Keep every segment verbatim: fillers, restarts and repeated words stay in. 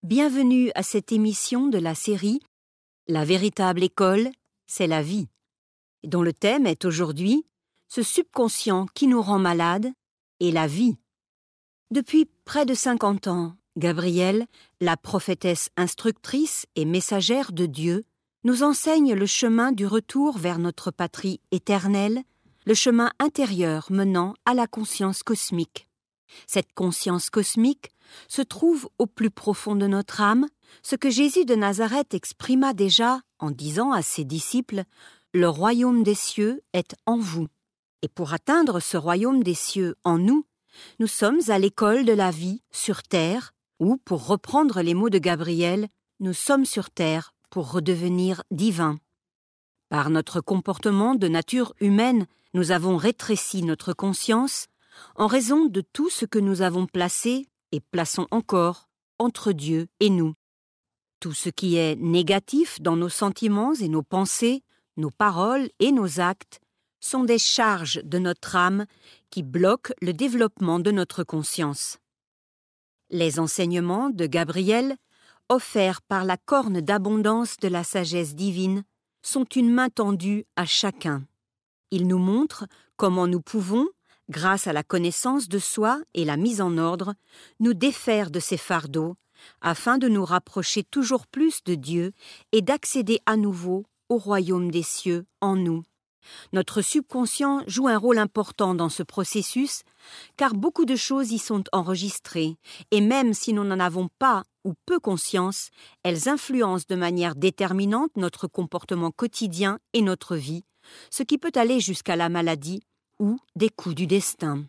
Bienvenue à cette émission de la série « La véritable école, c'est la vie », dont le thème est aujourd'hui « Ce subconscient qui nous rend malades et la vie ». Depuis près de cinquante ans, Gabrielle, la prophétesse instructrice et messagère de Dieu, nous enseigne le chemin du retour vers notre patrie éternelle, le chemin intérieur menant à la conscience cosmique. Cette conscience cosmique se trouve au plus profond de notre âme, ce que Jésus de Nazareth exprima déjà en disant à ses disciples « Le royaume des cieux est en vous ». Et pour atteindre ce royaume des cieux en nous, nous sommes à l'école de la vie sur terre, ou, pour reprendre les mots de Gabriel, nous sommes sur terre pour redevenir divins. Par notre comportement de nature humaine, nous avons rétréci notre conscience en raison de tout ce que nous avons placé et plaçons encore entre Dieu et nous. Tout ce qui est négatif dans nos sentiments et nos pensées, nos paroles et nos actes sont des charges de notre âme qui bloquent le développement de notre conscience. Les enseignements de Gabriel, offerts par la corne d'abondance de la sagesse divine, sont une main tendue à chacun. Ils nous montrent comment nous pouvons, grâce à la connaissance de soi et la mise en ordre, nous défaire de ces fardeaux, afin de nous rapprocher toujours plus de Dieu et d'accéder à nouveau au royaume des cieux en nous. Notre subconscient joue un rôle important dans ce processus, car beaucoup de choses y sont enregistrées, et même si nous n'en avons pas ou peu conscience, elles influencent de manière déterminante notre comportement quotidien et notre vie, ce qui peut aller jusqu'à la maladie ou des coups du destin.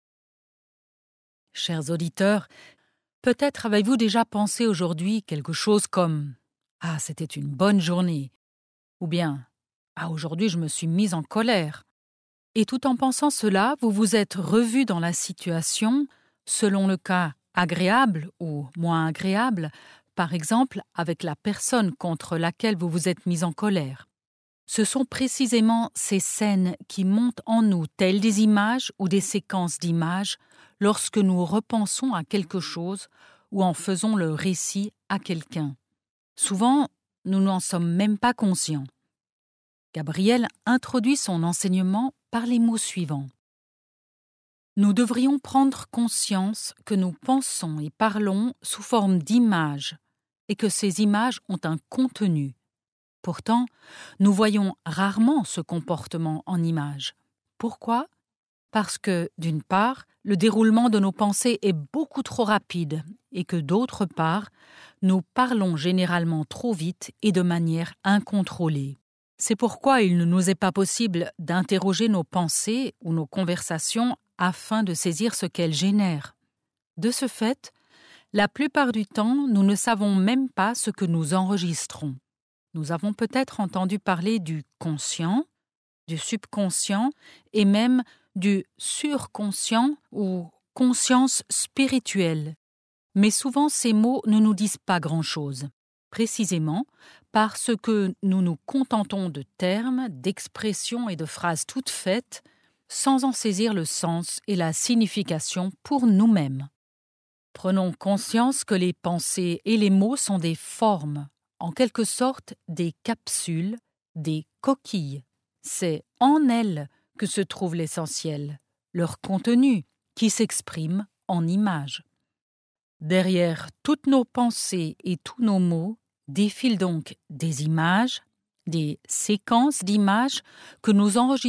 Chers auditeurs, peut-être avez-vous déjà pensé aujourd'hui quelque chose comme « Ah, c'était une bonne journée » ou bien « Ah, aujourd'hui je me suis mise en colère ». Et tout en pensant cela, vous vous êtes revu dans la situation, selon le cas agréable ou moins agréable, par exemple avec la personne contre laquelle vous vous êtes mis en colère. Ce sont précisément ces scènes qui montent en nous telles des images ou des séquences d'images lorsque nous repensons à quelque chose ou en faisons le récit à quelqu'un. Souvent, nous n'en sommes même pas conscients. Gabriel introduit son enseignement par les mots suivants. Nous devrions prendre conscience que nous pensons et parlons sous forme d'images et que ces images ont un contenu. Pourtant, nous voyons rarement ce comportement en images. Pourquoi ? Parce que, d'une part, le déroulement de nos pensées est beaucoup trop rapide et que, d'autre part, nous parlons généralement trop vite et de manière incontrôlée. C'est pourquoi il ne nous est pas possible d'interroger nos pensées ou nos conversations afin de saisir ce qu'elles génèrent. De ce fait, la plupart du temps, nous ne savons même pas ce que nous enregistrons. Nous avons peut-être entendu parler du conscient, du subconscient et même du surconscient ou conscience spirituelle. Mais souvent ces mots ne nous disent pas grand-chose, précisément parce que nous nous contentons de termes, d'expressions et de phrases toutes faites sans en saisir le sens et la signification pour nous-mêmes. Prenons conscience que les pensées et les mots sont des formes, en quelque sorte des capsules, des coquilles. C'est en elles que se trouve l'essentiel, leur contenu, qui s'exprime en images. Derrière toutes nos pensées et tous nos mots défilent donc des images, des séquences d'images que nous enregistrons